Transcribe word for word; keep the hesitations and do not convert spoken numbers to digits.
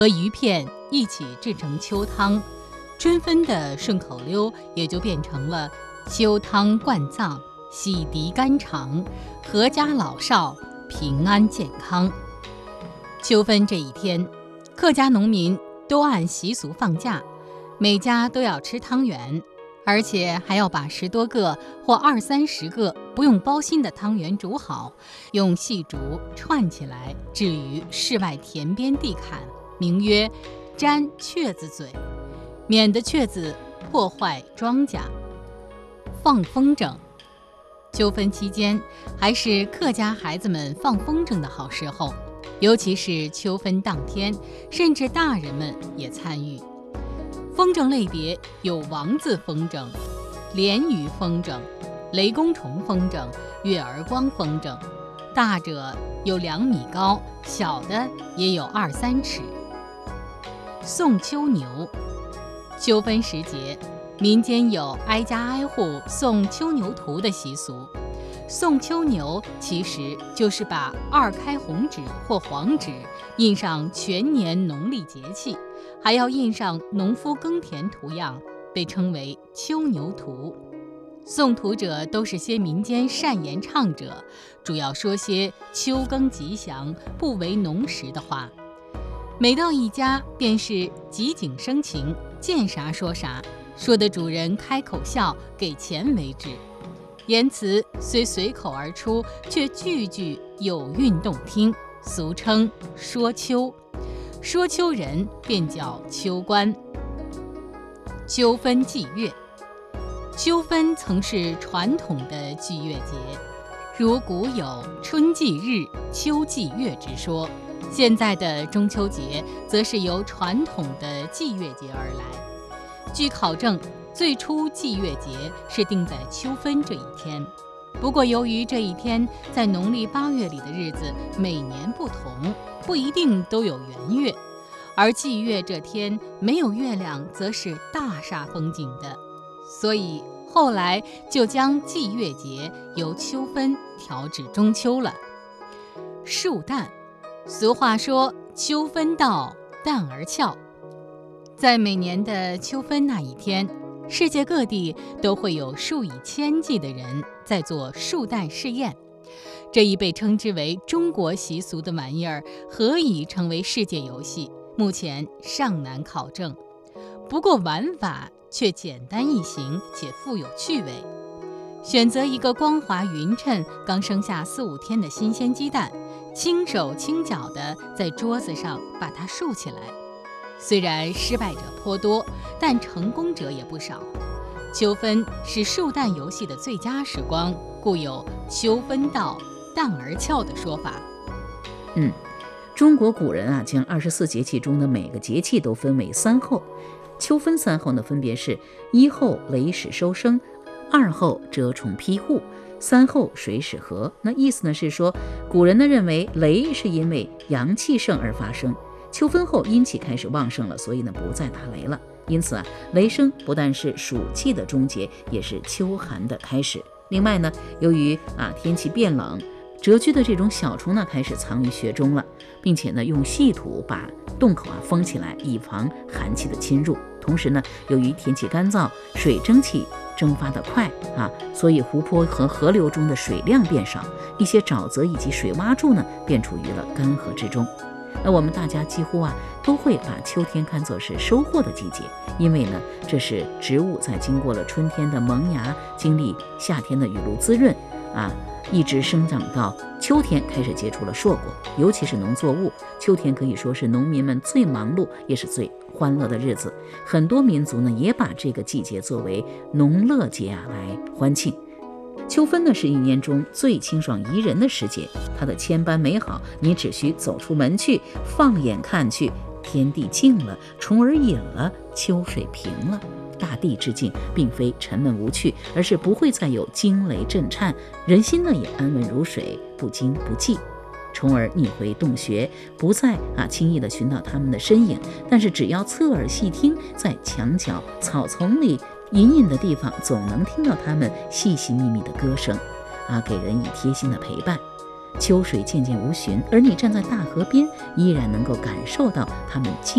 和鱼片一起制成秋汤，春分的顺口溜也就变成了秋汤灌脏，洗涤肝肠，阖家老少平安健康。秋分这一天，客家农民都按习俗放假，每家都要吃汤圆，而且还要把十多个或二三十个不用包心的汤圆煮好，用细竹串起来，置于室外田边地坎，名曰粘雀子嘴，免得雀子破坏庄稼。放风筝，秋分期间还是客家孩子们放风筝的好时候，尤其是秋分当天，甚至大人们也参与。风筝类别有王字风筝、鲢鱼风筝、雷公虫风筝、月儿光风筝，大者有两米高，小的也有二三尺。送秋牛，秋分时节，民间有挨家挨户送秋牛图的习俗。送秋牛其实就是把二开红纸或黄纸印上全年农历节气，还要印上农夫耕田图样，被称为秋牛图。送图者都是些民间善言唱者，主要说些秋耕吉祥、不为农时的话。每到一家，便是即景生情，见啥说啥，说的主人开口笑，给钱为止。言辞虽随口而出，却句句有韵动听，俗称说秋。说秋人便叫秋官。秋分祭月，秋分曾是传统的祭月节，如古有春祭日、秋祭月之说。现在的中秋节则是由传统的祭月节而来。据考证，最初祭月节是定在秋分这一天，不过由于这一天在农历八月里的日子每年不同，不一定都有圆月，而祭月这天没有月亮则是大煞风景的，所以后来就将祭月节由秋分调至中秋了。树蛋，俗话说秋分到，蛋儿俏。在每年的秋分那一天，世界各地都会有数以千计的人在做树蛋试验。这一被称之为中国习俗的玩意儿，何以成为世界游戏，目前尚难考证。不过玩法却简单易行，且富有趣味。选择一个光滑匀称、刚生下四五天的新鲜鸡蛋，轻手轻脚地在桌子上把它竖起来。虽然失败者颇多，但成功者也不少。秋分是树蛋游戏的最佳时光，故有秋分到，蛋儿俏的说法。 嗯，中国古人啊，将二十四节气中的每个节气都分为三候。秋分三候呢，分别是一候雷始收声，二候蛰虫披户，三候水始合。那意思呢是说，古人呢认为雷是因为阳气盛而发生，秋分后阴气开始旺盛了，所以呢不再打雷了。因此啊，雷声不但是暑气的终结，也是秋寒的开始。另外呢，由于啊天气变冷，蛰居的这种小虫呢开始藏于穴中了，并且呢用细土把洞口啊封起来，以防寒气的侵入。同时呢，由于天气干燥，水蒸气蒸发得快啊，所以湖泊和河流中的水量变少，一些沼泽以及水洼柱呢便处于了干涸之中。那我们大家几乎啊都会把秋天看作是收获的季节，因为呢这是植物在经过了春天的萌芽，经历夏天的雨露滋润啊，一直生长到秋天开始结出了硕果。尤其是农作物，秋天可以说是农民们最忙碌也是最欢乐的日子。很多民族呢也把这个季节作为农乐节啊来欢庆。秋分呢是一年中最清爽宜人的时节，它的千般美好，你只需走出门去，放眼看去，天地静了，虫儿隐了，秋水平了，大地之境并非沉闷无趣，而是不会再有惊雷震颤，人心呢也安稳如水，不惊不悸。虫儿逆回洞穴，不再啊轻易的寻到它们的身影，但是只要侧耳细听，在墙角、草丛里隐隐的地方，总能听到它们细细密密的歌声啊，给人以贴心的陪伴。秋水渐渐无寻，而你站在大河边，依然能够感受到它们静